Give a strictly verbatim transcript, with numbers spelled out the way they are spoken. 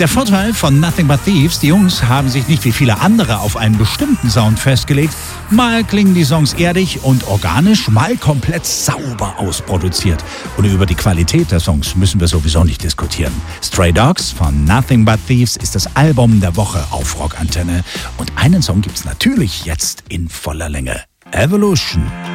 Der Vorteil von Nothing But Thieves, die Jungs haben sich nicht wie viele andere auf einen bestimmten Sound festgelegt. Mal klingen die Songs erdig und organisch, mal komplett sauber ausproduziert. Und über die Qualität der Songs müssen wir sowieso nicht diskutieren. Stray Dogs von Nothing But Thieves ist das Album der Woche auf Rockantenne. Und einen Song gibt's natürlich jetzt in voller Länge. Evolution.